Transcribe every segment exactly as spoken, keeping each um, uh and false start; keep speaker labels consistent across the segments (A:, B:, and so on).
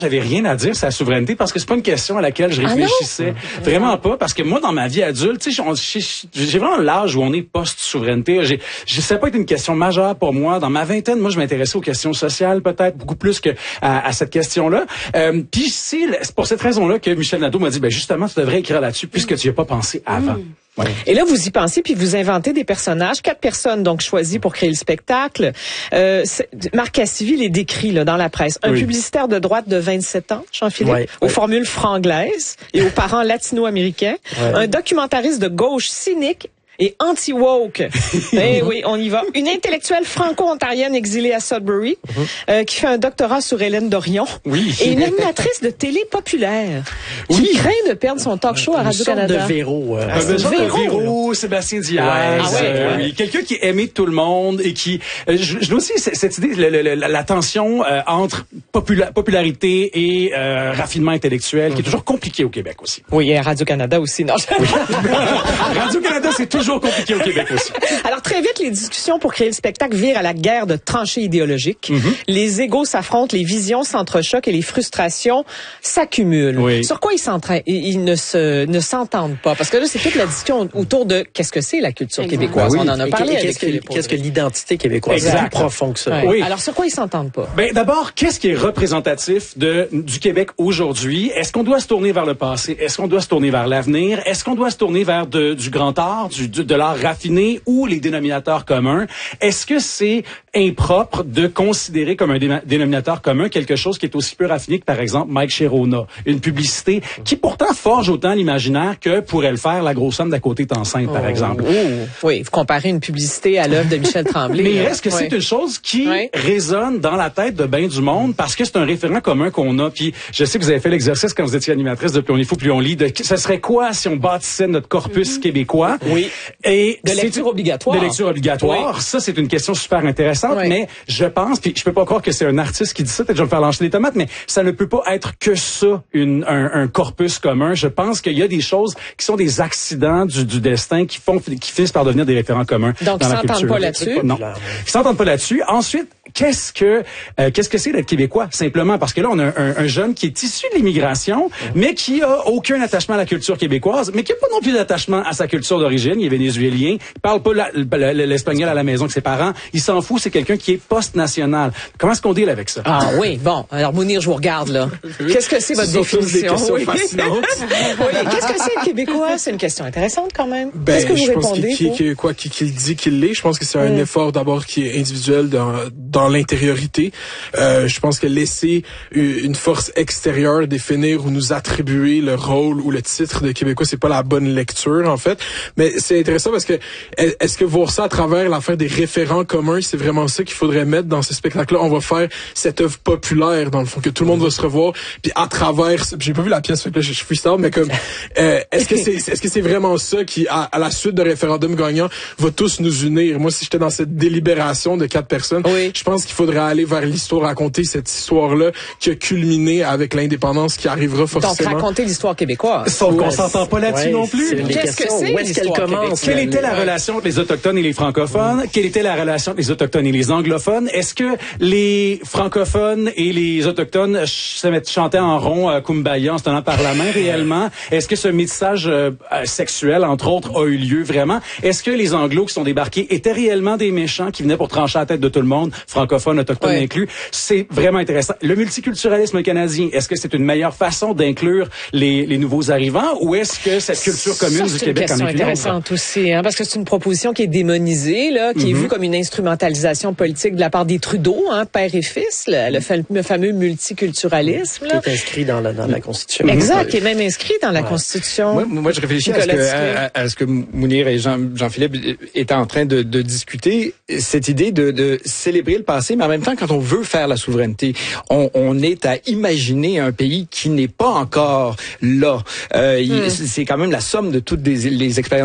A: J'avais rien à dire sur la souveraineté parce que c'est pas une question à laquelle je réfléchissais. Ah vraiment pas. Parce que moi, dans ma vie adulte, tu sais, j'ai vraiment l'âge où on est post-souveraineté. J'ai, ça n'a pas été une question majeure pour moi. Dans ma vingtaine, moi, je m'intéressais aux questions sociales, peut-être, beaucoup plus que à, à cette question-là. Euh, Puis c'est pour cette raison-là que Michel Nadeau m'a dit, ben justement, tu devrais écrire là-dessus puisque tu n'y as pas pensé avant. Mmh.
B: Ouais. Et là, vous y pensez, puis vous inventez des personnages, quatre personnes donc choisies pour créer le spectacle. Euh, Marc Cassivi les décrit là, dans la presse. Un oui. publicitaire de droite de vingt-sept ans, Jean-Philippe, ouais, aux ouais. formules franglaises et aux parents latino-américains. Ouais. Un documentariste de gauche cynique et anti-woke. Eh oui, on y va. Une intellectuelle franco-ontarienne exilée à Sudbury, uh-huh. euh, qui fait un doctorat sur Hélène Dorion.
A: Oui.
B: Et une animatrice de télé populaire
A: oui.
B: qui craint de perdre son talk show à Radio-Canada.
C: De Véro. Euh,
A: un besoin de Véro, Sébastien Diaz. Ouais, ah ouais, euh, ouais. Oui. Quelqu'un qui est aimé de tout le monde et qui... Euh, je, je aussi cette idée, le, le, la, la tension euh, entre popula- popularité et euh, raffinement intellectuel, uh-huh. qui est toujours compliqué au Québec aussi.
B: Oui, et à Radio-Canada aussi. Non,
A: oui. Radio-Canada, c'est toujours compliqué au Québec aussi.
B: Alors, très vite, les discussions pour créer le spectacle virent à la guerre de tranchées idéologiques. Mm-hmm. Les égos s'affrontent, les visions s'entrechoquent et les frustrations s'accumulent. Oui. Sur quoi ils s'entraînent? Ils ne se, ne s'entendent pas. Parce que là, c'est toute la discussion autour de qu'est-ce que c'est la culture Exactement. québécoise. Ben oui. On en a parlé.
C: Qu'est-ce que, qu'est-ce que l'identité québécoise?
B: Exact.
C: C'est plus profond que ça.
B: Ouais. Oui. Alors, sur quoi ils s'entendent pas?
A: Ben, d'abord, qu'est-ce qui est représentatif de, du Québec aujourd'hui? Est-ce qu'on doit se tourner vers le passé? Est-ce qu'on doit se tourner vers l'avenir? Est-ce qu'on doit se tourner vers de, du grand art, du, du de l'art raffiné ou les dénominateurs communs? Est-ce que c'est impropre de considérer comme un dé- dénominateur commun quelque chose qui est aussi peu raffiné que, par exemple, Mike Chirona? Une publicité qui pourtant forge autant l'imaginaire que pourrait le faire la grosse homme d'à côté est enceinte, oh, par exemple.
B: Oh. Oui, vous comparez une publicité à l'œuvre de Michel Tremblay.
A: Mais est-ce que oui. c'est une chose qui oui. résonne dans la tête de bien du monde parce que c'est un référent commun qu'on a? Puis je sais que vous avez fait l'exercice quand vous étiez animatrice de Plus on est fou, plus on lit. De, ce serait quoi si on bâtissait notre corpus mm-hmm. québécois?
B: Oui.
A: Et
B: de lecture obligatoire.
A: De lecture obligatoire. Oui. Ça, c'est une question super intéressante, oui. mais je pense, puis je peux pas croire que c'est un artiste qui dit ça, peut-être que je vais me faire lancer des tomates, mais ça ne peut pas être que ça, une, un, un corpus commun. Je pense qu'il y a des choses qui sont des accidents du, du destin qui font, qui finissent par devenir des référents communs.
B: Donc,
A: dans
B: ils
A: la
B: s'entendent
A: culture.
B: pas là-dessus?
A: Non. Ils s'entendent pas là-dessus. Ensuite, qu'est-ce que, euh, qu'est-ce que c'est d'être québécois? Simplement parce que là, on a un, un jeune qui est issu de l'immigration, mmh. mais qui a aucun attachement à la culture québécoise, mais qui a pas non plus d'attachement à sa culture d'origine. Il est vénézuélien. Il parle pas la, l'espagnol à la maison avec ses parents. Il s'en fout. C'est quelqu'un qui est post-national. Comment est-ce qu'on deal avec ça?
B: Ah oui, bon. Alors, Mounir, je vous regarde, là. Qu'est-ce que c'est votre définition?
C: Oui. oui.
B: Qu'est-ce que c'est le québécois? C'est une question intéressante quand même.
D: Ben,
B: Qu'est-ce que vous
D: je
B: répondez?
D: pense qu'il, qu'il, quoi, qu'il, qu'il dit qu'il l'est. Je pense que c'est un mm. effort d'abord qui est individuel dans, dans l'intériorité. Euh, je pense que laisser une force extérieure définir ou nous attribuer le rôle ou le titre de Québécois, c'est pas la bonne lecture, en fait. Mais c'est intéressant parce que est-ce que voir ça à travers l'affaire des référents communs, c'est vraiment ça qu'il faudrait mettre dans ce spectacle-là? On va faire cette œuvre populaire, dans le fond, que tout le monde va se revoir, puis à travers, j'ai pas vu la pièce, fait que là, je suis freestyle, mais comme, euh, est-ce que c'est, est-ce que c'est vraiment ça qui, à, à la suite de référendum gagnant, va tous nous unir? Moi, si j'étais dans cette délibération de quatre personnes, oui. je pense qu'il faudrait aller vers l'histoire, raconter cette histoire-là qui a culminé avec l'indépendance qui arrivera forcément.
B: Donc, raconter l'histoire québécoise.
A: Sauf qu'on s'entend pas là-dessus ouais, non plus.
B: Qu'est-ce que c'est?
C: Où est-ce qu'elle commence?
A: Quelle était la relation entre les Autochtones et les francophones? Mmh. Quelle était la relation entre les Autochtones et les anglophones? Est-ce que les francophones et les Autochtones se mettent chanter en rond à Kumbaya en se tenant par la main réellement? Est-ce que ce métissage euh, sexuel, entre autres, a eu lieu vraiment? Est-ce que les Anglos qui sont débarqués étaient réellement des méchants qui venaient pour trancher la tête de tout le monde, francophones, autochtones ouais. inclus? C'est vraiment intéressant. Le multiculturalisme canadien, est-ce que c'est une meilleure façon d'inclure les, les nouveaux arrivants ou est-ce que cette culture commune
B: ça,
A: du Québec en est une autre?
B: C'est une question intéressante aussi, hein, parce que c'est une proposition qui est démonisée, là, qui mm-hmm. est vue comme une instrumentalisation politique de la part des Trudeau, hein, père et fils, le, le, le fameux multiculturalisme. Là.
C: Qui est inscrit dans la, dans la Constitution.
B: Exact, qui est même inscrit dans la ouais. Constitution.
E: Moi, moi, je réfléchis à ce, que, à, à ce que Mounir et Jean, Jean-Philippe étaient en train de, de discuter, cette idée de, de célébrer le passé, mais en même temps, quand on veut faire la souveraineté, on, on est à imaginer un pays qui n'est pas encore là. Euh, mm. C'est quand même la somme de toutes les, les expériences vécues,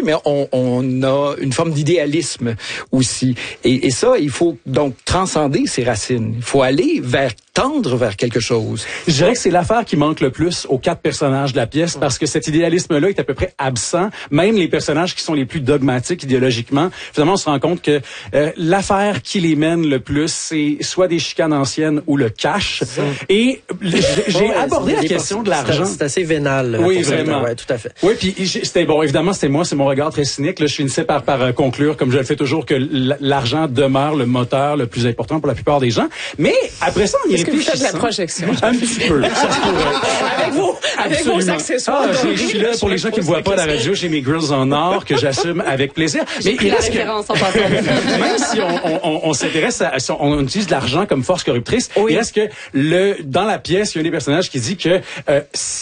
E: mais on, on a une forme d'idéalisme aussi. Et, et ça, il faut donc transcender ces racines. Il faut aller vers, tendre vers quelque chose.
A: Je dirais que c'est l'affaire qui manque le plus aux quatre personnages de la pièce, parce que cet idéalisme-là est à peu près absent. Même les personnages qui sont les plus dogmatiques idéologiquement, finalement, on se rend compte que euh, l'affaire qui les mène le plus, c'est soit des chicanes anciennes ou le cash. Et j'ai ouais, abordé la question de l'argent.
C: C'est assez vénal.
A: Oui, vraiment.
C: Ouais, tout à fait.
A: Oui, puis c'était bon. Évidemment, c'était moi, c'est mon regard très cynique. Là, je finissais par par euh, conclure, comme je le fais toujours, que l'argent demeure le moteur le plus important pour la plupart des gens. Mais après ça, on y
B: Est-ce que vous faites de la projection?
A: Un petit peu. Ça se pourrait.
B: Avec vous, avec vos accessoires.
A: Ah, je suis là pour les gens qui ne voient pas la radio. J'ai mes grills en or que j'assume avec plaisir.
F: Mais il reste que en
A: même si on, on, on s'intéresse à, on utilise l'argent comme force corruptrice, oui. Il reste que le dans la pièce, il y a un des personnages qui dit que euh,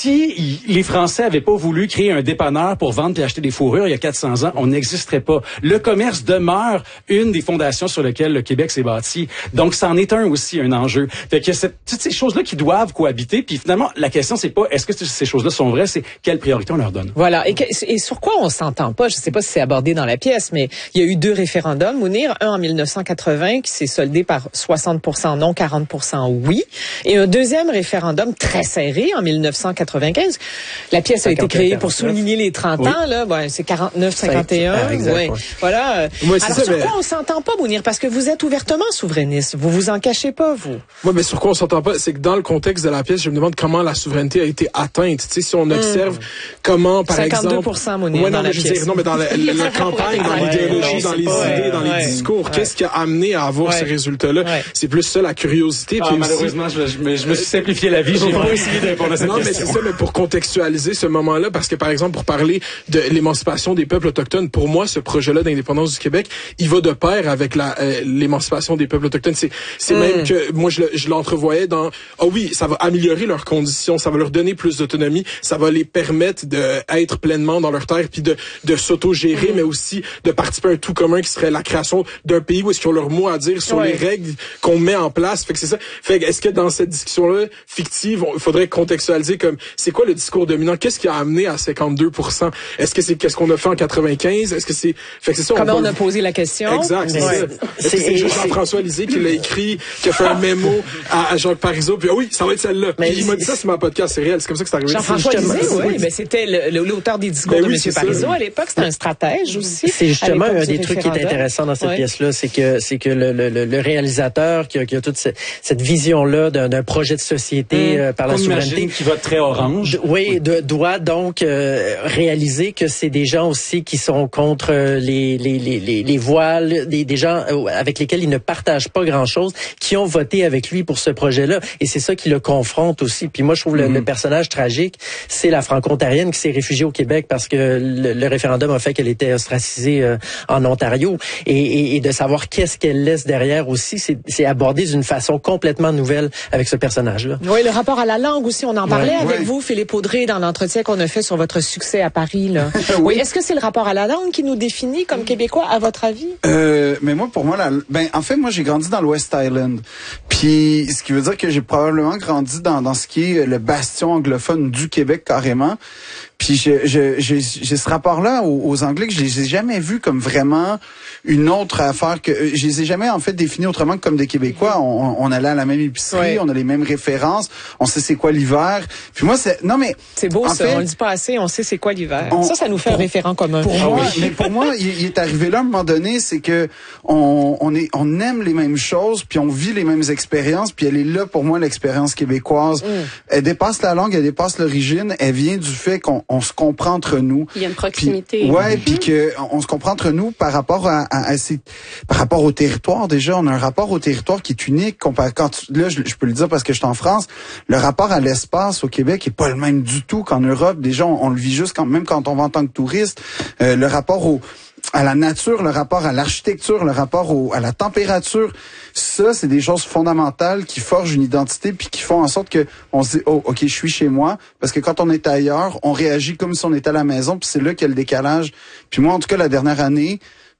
A: si les Français avaient pas voulu créer un dépanneur pour vendre et acheter des fourrures il y a quatre cents ans, on n'existerait pas. Le commerce demeure une des fondations sur lesquelles le Québec s'est bâti. Donc, c'en est un aussi, un enjeu. Fait que c'est toutes ces choses-là qui doivent cohabiter. Puis finalement, la question, c'est pas est-ce que ces choses-là sont vraies, c'est quelle priorité on leur donne.
B: Voilà. Et, que, et sur quoi on s'entend pas? Je sais pas si c'est abordé dans la pièce, mais il y a eu deux référendums, Mounir. Un en mille neuf cent quatre-vingts qui s'est soldé par soixante pour cent non, quarante pour cent oui. Et un deuxième référendum très serré en mille neuf cent quatre-vingt-quinze. La pièce a été créée pour souligner les trente oui. ans, là. Ben, c'est quarante-neuf cinquante et un. Ouais. Ouais. Voilà.
D: Ouais,
B: Alors,
D: ça,
B: sur
D: mais...
B: quoi on s'entend pas, Mounir? Parce que vous êtes ouvertement souverainiste. Vous vous en cachez pas, vous.
D: Oui, mais sur quoi on s'entend pas? C'est que dans le contexte de la pièce, je me demande comment la souveraineté a été atteinte. Tu sais, si on observe mmh. comment, par
B: cinquante-deux pour cent,
D: exemple...
B: Mounir,
D: ouais, non,
B: dans
D: mais
B: la
D: je
B: pièce.
D: veux dire, non, mais dans la, la, la campagne, dans
B: ouais,
D: l'idéologie,
B: ouais,
D: dans les
B: pas,
D: idées, dans
B: ouais,
D: les discours,
B: ouais.
D: qu'est-ce qui a amené à avoir
B: ouais.
D: ces résultats-là? Ouais. C'est plus ça, la curiosité.
A: Ah,
D: puis
A: malheureusement,
D: aussi...
A: je, je, me, je me suis simplifié la vie. J'ai pas essayé de répondre à cette
D: non,
A: question.
D: Non, mais c'est ça, mais pour contextualiser ce moment-là, parce que, par exemple, pour parler de l'émancipation des peuples autochtones, pour moi, ce projet-là d'indépendance du Québec, il va de pair avec la euh, l'émancipation des peuples autochtones. C'est c'est mm. même que moi, je, je l'entrevoyais dans... Ah oh oui, ça va améliorer leurs conditions, ça va leur donner plus d'autonomie, ça va les permettre d'être pleinement dans leur terre, puis de, de s'auto-gérer, mm. mais aussi de participer à un tout commun qui serait la création d'un pays où est-ce qu'ils ont leur mot à dire sur ouais. les règles qu'on met en place. Fait que c'est ça. Fait que est-ce que dans cette discussion-là fictive, il faudrait contextualiser comme c'est quoi le discours dominant? Qu'est-ce qui a amené à cinquante-deux pour cent? Est-ce que c'est qu'est-ce qu'on a fait en quatre-vingt-quinze? Est-ce que c'est... Fait que c'est ça.
B: Comment on,
D: on
B: a posé la question?
D: Exact, c'est
B: ouais.
D: ça. Est-ce que c'est juste Jean-François Lisée qui l'a écrit, qui a fait un mémo à, à Jacques Parizeau, puis ah oui, ça va être celle-là. Puis il m'a dit ça sur ma podcast, c'est réel. C'est comme ça que c'est arrivé.
B: Jean-François Lisée, oui. Ben, c'était l'auteur des discours ben de oui, M. Parizeau à l'époque. C'était un stratège aussi.
C: C'est justement un des trucs qui est intéressant dans cette ouais. pièce-là, c'est que c'est que le, le, le réalisateur qui a, qui a toute cette, cette vision-là d'un, d'un projet de société mmh. euh, par la souveraineté,
A: qui va très orange.
C: Oui, de, doit donc euh, réaliser que c'est des gens aussi qui sont contre les les les les, les voiles, des, des gens avec lesquels il ne partage pas grand-chose, qui ont voté avec lui pour ce projet-là, et c'est ça qui le confronte aussi. Puis moi, je trouve mmh. le, le personnage tragique, c'est la franco-ontarienne qui s'est réfugiée au Québec parce que le, le référendum a fait qu'elle était ostracisée euh, en Ontario, et, et, et de savoir qu'est-ce qu'elle laisse derrière aussi, c'est, c'est abordé d'une façon complètement nouvelle avec ce personnage-là.
B: Oui, le rapport à la langue aussi, on en parlait ouais, avec
G: ouais.
B: vous, Philippe Audrey, dans l'entretien qu'on a fait sur votre succès à Paris. Là. oui. oui, est-ce que c'est le rapport à la langue qui nous définit comme Québécois, à votre avis?
G: Euh, mais moi, pour moi, la, ben, en fait, moi, j'ai grandi dans l'West Island. Puis, ce qui veut dire que j'ai probablement grandi dans, dans ce qui est le bastion anglophone du Québec, carrément. Puis je, je, j'ai, j'ai ce rapport-là aux, aux Anglais que je les ai jamais vus comme vraiment une autre affaire que je les ai jamais en fait définis autrement que comme des Québécois. On, on allait à la même épicerie, ouais. on a les mêmes références, on sait c'est quoi l'hiver. Puis moi c'est non mais
B: c'est beau ça, fait, on le dit pas assez, on sait c'est quoi l'hiver. On, ça, ça nous fait pour, un référent commun.
G: Pour moi, oui. mais pour moi, il, il est arrivé là à un moment donné, c'est que on, on est, on aime les mêmes choses, puis on vit les mêmes expériences, puis elle est là pour moi l'expérience québécoise. Mm. Elle dépasse la langue, elle dépasse l'origine, elle vient du fait qu'on on se comprend entre nous.
F: Il y a une proximité.
G: Puis, ouais, mm-hmm. puis que on se comprend entre nous par rapport à, à, à ces, par rapport au territoire. Déjà, on a un rapport au territoire qui est unique. Quand tu, là, je, je peux le dire parce que je suis en France. Le rapport à l'espace au Québec est pas le même du tout qu'en Europe. Déjà, on, on le vit juste quand même quand on va en tant que touriste. Euh, le rapport au à la nature, le rapport à l'architecture, le rapport au, à la température, ça, c'est des choses fondamentales qui forgent une identité puis qui font en sorte que on se dit, oh, ok, je suis chez moi, parce que quand on est ailleurs, on réagit comme si on était à la maison, puis c'est là qu'il y a le décalage. Puis moi, en tout cas, la dernière année,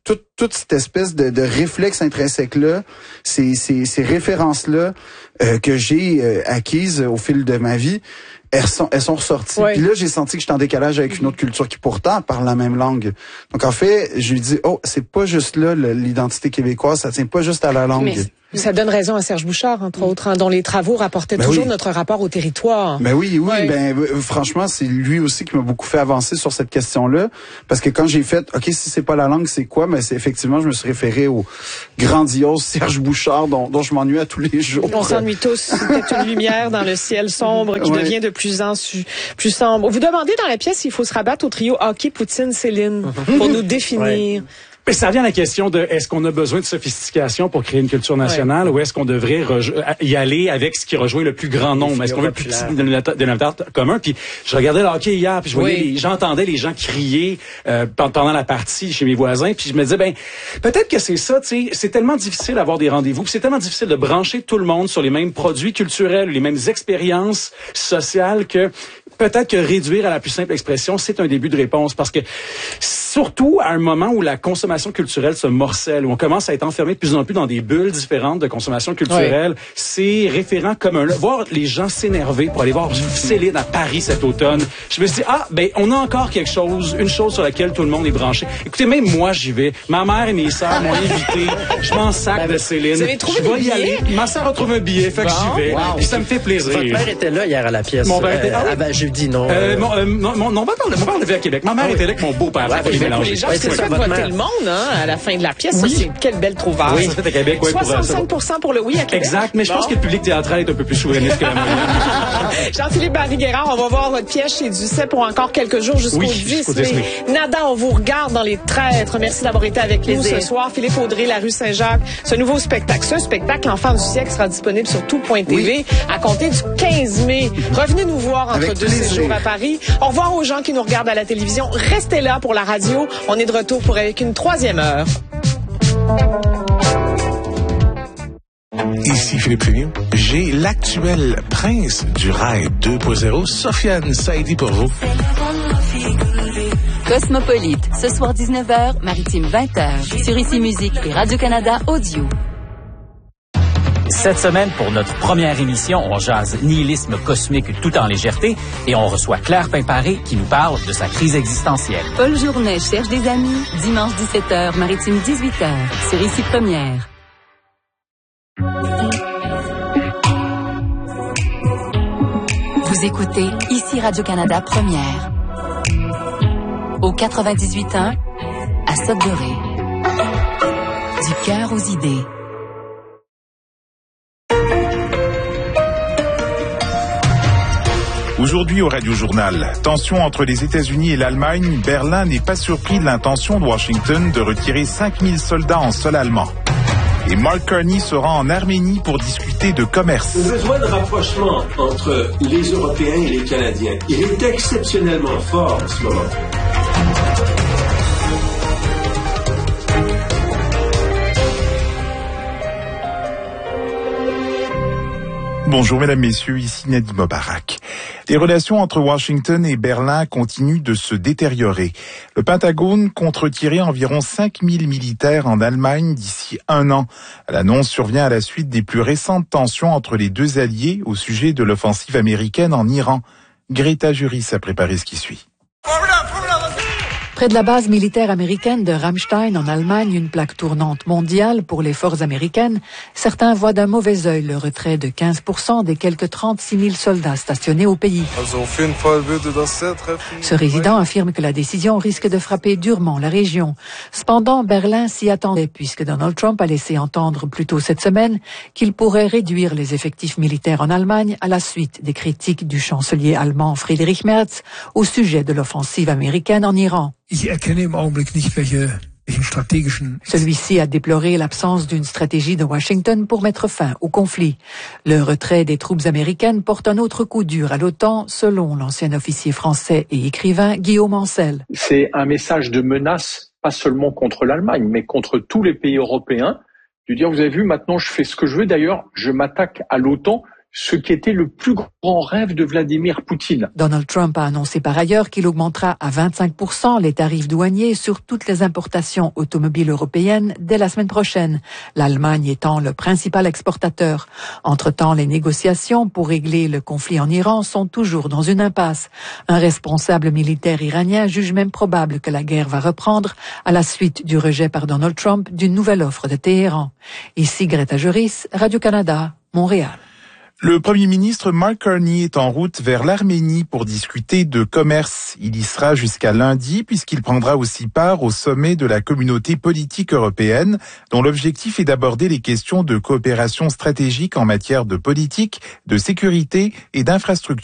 G: toute, toute cette espèce de, de réflexe intrinsèque-là, ces, ces, ces références-là euh, que j'ai euh, acquises au fil de ma vie, elles sont, elles sont ressorties.
B: Ouais.
G: Puis là, j'ai senti que j'étais en décalage avec une autre culture qui pourtant parle la même langue. Donc en fait, je lui dis, oh, c'est pas juste là le, l'identité québécoise, ça tient pas juste à la langue.
B: Mais ça donne raison à Serge Bouchard, entre autres, hein, dont les travaux rapportaient
G: ben
B: toujours
G: oui.
B: notre rapport au territoire.
G: Ben oui, oui,
B: Ouais.
G: ben euh, franchement, c'est lui aussi qui m'a beaucoup fait avancer sur cette question-là, parce que quand j'ai fait, ok, si c'est pas la langue, c'est quoi? Mais c'est effectivement, je me suis référé au grandiose Serge Bouchard, dont, dont je m'ennuie à tous les jours.
B: On s'ennuie tous. C'est une lumière dans le ciel sombre qui
G: Ouais.
B: devient de plus en su- plus sombre. Vous demandez dans la pièce s'il faut se rabattre au trio hockey, Poutine, Céline pour nous définir.
A: Mais ça revient à la question de est-ce qu'on a besoin de sophistication pour créer une culture nationale, ouais, ou est-ce qu'on devrait rejo- y aller avec ce qui rejoint le plus grand nombre? Est-ce qu'on veut le plus petit dénominateur, dénominateur commun? Puis je regardais le hockey hier, puis je voyais,
B: Oui.
A: les, j'entendais les gens crier euh, pendant la partie chez mes voisins, puis je me disais, ben peut-être que c'est ça, tu sais, c'est tellement difficile d'avoir des rendez-vous, puis c'est tellement difficile de brancher tout le monde sur les mêmes produits culturels, les mêmes expériences sociales que peut-être que réduire à la plus simple expression, c'est un début de réponse, parce que surtout à un moment où la consommation culturelle se morcelle, où on commence à être enfermé de plus en plus dans des bulles différentes de consommation culturelle, ouais. c'est référent commun. Voir les gens s'énerver pour aller voir Céline à Paris cet automne, je me suis dit, ah, ben on a encore quelque chose, une chose sur laquelle tout le monde est branché. Écoutez, même moi, j'y vais. Ma mère et mes sœurs m'ont invité. Je m'en sac de Céline.
B: Vous avez trouvé
A: je vais
B: des
A: y aller. Ma sœur a trouvé un billet, fait que
B: bon,
A: j'y vais.
C: Wow.
A: Puis ça me fait plaisir.
C: Votre père était là hier à la pièce.
A: Mon père était là.
C: Euh, ah ben, jeudi, non.
A: Euh, mon, euh, mon, mon, mon père mon père levait à Québec. Ma mère
C: ah, oui.
A: était là avec mon beau-père.
C: Ouais,
A: les
B: pour les gens,
C: ouais,
B: c'est
C: c'est
B: ça,
C: ça,
B: voter
C: votre
B: le monde, hein, à la fin de la pièce.
A: Oui.
B: Ça, c'est quelle belle trouvaille.
A: Oui, ça fait à Québec, ouais,
B: soixante-cinq pour cent pour le oui à Québec.
A: Exact, mais je
B: bon.
A: pense que le public théâtral est un peu plus souverainiste que la moyenne.
B: Jean-Philippe Barry-Guerrard, on va voir votre pièce chez Ducet pour encore quelques jours jusqu'au
A: oui,
B: dix
A: jusqu'au
B: mai.
A: dix mai.
B: Nada, on vous regarde dans Les Traîtres. Merci d'avoir été avec Plaisir. nous ce soir. Philippe Audrey, la rue Saint-Jacques. Ce nouveau spectacle, ce spectacle Enfant du siècle sera disponible sur tout point T V oui. à compter du quinze mai. Revenez nous voir entre
G: avec
B: deux
G: plaisir.
B: séjours à Paris. Au revoir aux gens qui nous regardent à la télévision. Restez là pour la radio. On est de retour pour avec une troisième heure.
H: Ici Philippe Fénion. J'ai l'actuel prince du rail deux point zéro, Sofiane Saïdi pour vous.
I: Cosmopolite, ce soir dix-neuf heures, Maritime vingt heures, sur Ici Musique et Radio-Canada Audio.
J: Cette semaine, pour notre première émission, on jase nihilisme cosmique tout en légèreté et on reçoit Claire Pimparé qui nous parle de sa crise existentielle.
I: Paul Journet cherche des amis, dimanche dix-sept heures, Maritime dix-huit heures, sur Ici Première. Vous écoutez Ici Radio-Canada Première. Au quatre-vingt-dix-huit ans, à Sudbury. Du cœur aux idées.
K: Aujourd'hui au Radio Journal, tension entre les États-Unis et l'Allemagne, Berlin n'est pas surpris de l'intention de Washington de retirer cinq mille soldats en sol allemand. Et Mark Carney sera en Arménie pour discuter de commerce.
L: Le besoin de rapprochement entre les Européens et les Canadiens, il est exceptionnellement fort en ce moment.
K: Bonjour mesdames, messieurs, ici Nadim Mobarak. Les relations entre Washington et Berlin continuent de se détériorer. Le Pentagone compte retirer environ cinq mille militaires en Allemagne d'ici un an. L'annonce survient à la suite des plus récentes tensions entre les deux alliés au sujet de l'offensive américaine en Iran. Greta Juris a préparé ce qui suit.
M: Près de la base militaire américaine de Ramstein en Allemagne, une plaque tournante mondiale pour les forces américaines, certains voient d'un mauvais œil le retrait de quinze pour cent des quelques trente-six mille soldats stationnés au pays. Ce résident affirme que la décision risque de frapper durement la région. Cependant, Berlin s'y attendait puisque Donald Trump a laissé entendre plus tôt cette semaine qu'il pourrait réduire les effectifs militaires en Allemagne à la suite des critiques du chancelier allemand Friedrich Merz au sujet de l'offensive américaine en Iran. Celui-ci a déploré l'absence d'une stratégie de Washington pour mettre fin au conflit. Le retrait des troupes américaines porte un autre coup dur à l'OTAN, selon l'ancien officier français et écrivain Guillaume Ancel.
N: C'est un message de menace, pas seulement contre l'Allemagne, mais contre tous les pays européens, de dire, vous avez vu, maintenant je fais ce que je veux. D'ailleurs, je m'attaque à l'OTAN, ce qui était le plus grand rêve de Vladimir Poutine.
M: Donald Trump a annoncé par ailleurs qu'il augmentera à vingt-cinq pour cent les tarifs douaniers sur toutes les importations automobiles européennes dès la semaine prochaine, l'Allemagne étant le principal exportateur. Entre-temps, les négociations pour régler le conflit en Iran sont toujours dans une impasse. Un responsable militaire iranien juge même probable que la guerre va reprendre à la suite du rejet par Donald Trump d'une nouvelle offre de Téhéran. Ici Greta Juris, Radio-Canada, Montréal.
K: Le Premier ministre Mark Carney est en route vers l'Arménie pour discuter de commerce. Il y sera jusqu'à lundi puisqu'il prendra aussi part au sommet de la communauté politique européenne dont l'objectif est d'aborder les questions de coopération stratégique en matière de politique, de sécurité et d'infrastructure.